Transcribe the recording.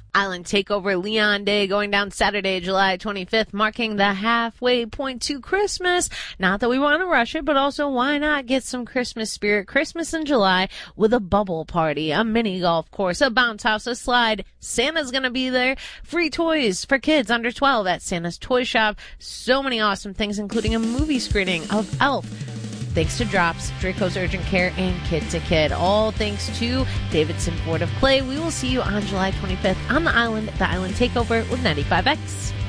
Island Takeover Leon Day going down Saturday, July 25th, marking the halfway point to Christmas. Not that we want to rush it, but also why not get some Christmas spirit? Christmas in July with a bubble party, a mini golf course, a bounce house, a slide. Santa's going to be there. Free toys for kids under 12 at Santa's Toy Shop. So many awesome things, including a movie screening of Elf. Thanks to Drops, Draco's Urgent Care, and Kid to Kid. All thanks to Davidson Ford of Clay. We will see you on July 25th on the Island Takeover with 95X.